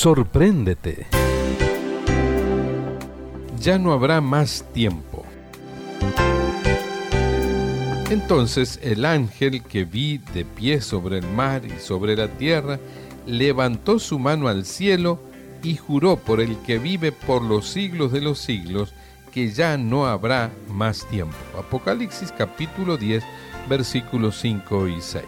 Sorpréndete. Ya no habrá más tiempo. Entonces el ángel que vi de pie sobre el mar y sobre la tierra levantó su mano al cielo y juró por el que vive por los siglos de los siglos que ya no habrá más tiempo. Apocalipsis capítulo 10, versículos 5 y 6.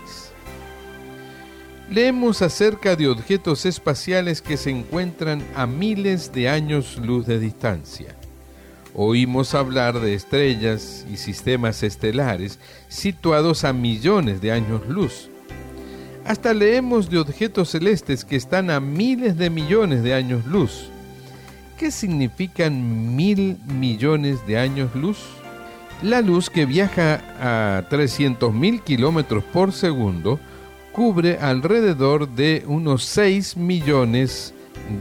Leemos acerca de objetos espaciales que se encuentran a miles de años luz de distancia. Oímos hablar de estrellas y sistemas estelares situados a millones de años luz. Hasta leemos de objetos celestes que están a miles de millones de años luz. ¿Qué significan 1.000 millones de años luz? La luz, que viaja a 300.000 kilómetros por segundo, cubre alrededor de unos 6 millones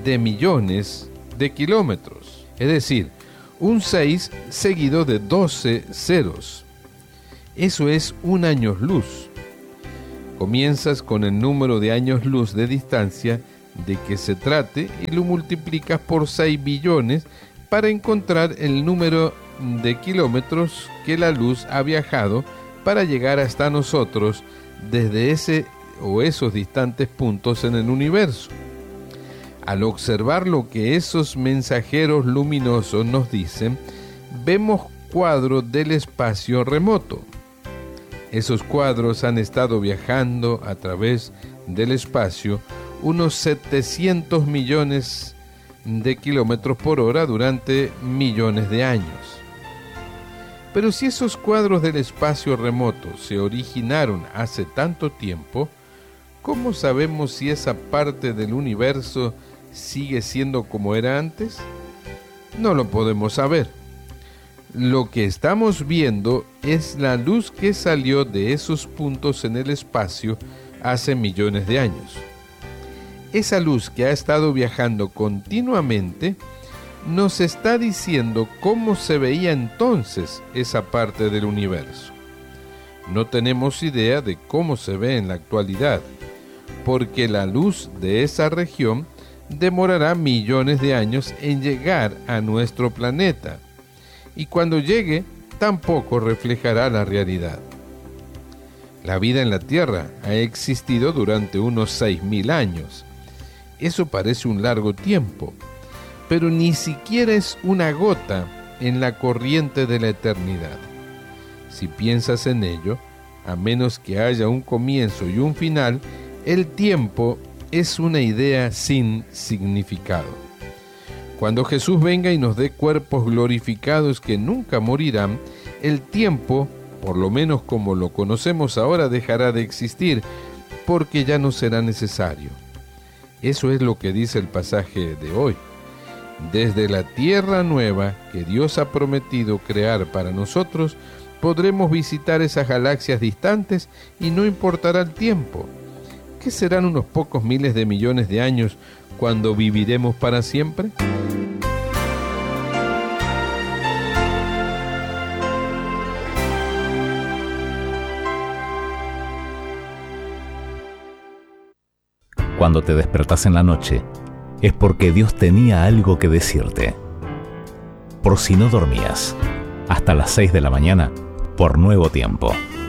de kilómetros. Es decir, un 6 seguido de 12 ceros. Eso es un año luz. Comienzas con el número de años luz de distancia de que se trate y lo multiplicas por 6 billones para encontrar el número de kilómetros que la luz ha viajado para llegar hasta nosotros desde ese o esos distantes puntos en el universo. Al observar lo que esos mensajeros luminosos nos dicen, vemos cuadros del espacio remoto. Esos cuadros han estado viajando a través del espacio unos 700 millones de kilómetros por hora durante millones de años. Pero si esos cuadros del espacio remoto se originaron hace tanto tiempo, ¿cómo sabemos si esa parte del universo sigue siendo como era antes? No lo podemos saber. Lo que estamos viendo es la luz que salió de esos puntos en el espacio hace millones de años. Esa luz que ha estado viajando continuamente nos está diciendo cómo se veía entonces esa parte del universo. No tenemos idea de cómo se ve en la actualidad, porque la luz de esa región demorará millones de años en llegar a nuestro planeta, y cuando llegue tampoco reflejará la realidad. La vida en la Tierra ha existido durante unos 6.000 años. Eso parece un largo tiempo, pero ni siquiera es una gota en la corriente de la eternidad. Si piensas en ello, a menos que haya un comienzo y un final, el tiempo es una idea sin significado. Cuando Jesús venga y nos dé cuerpos glorificados que nunca morirán, el tiempo, por lo menos como lo conocemos ahora, dejará de existir, porque ya no será necesario. Eso es lo que dice el pasaje de hoy. Desde la tierra nueva que Dios ha prometido crear para nosotros, podremos visitar esas galaxias distantes y no importará el tiempo. ¿Qué serán unos pocos miles de millones de años cuando viviremos para siempre? Cuando te despertás en la noche, es porque Dios tenía algo que decirte. Por si no dormías, hasta las 6 de la mañana, por Nuevo Tiempo.